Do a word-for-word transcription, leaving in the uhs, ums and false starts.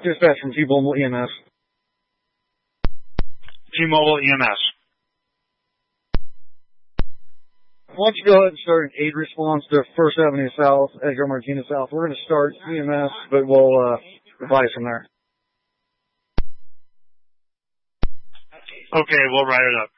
Dispatch from T-Mobile E M S. T-Mobile E M S. Why don't you go ahead and start an aid response to First Avenue South, Edgar Martinez South. We're going to start E M S, but we'll uh, advise from there. Okay, we'll write it up.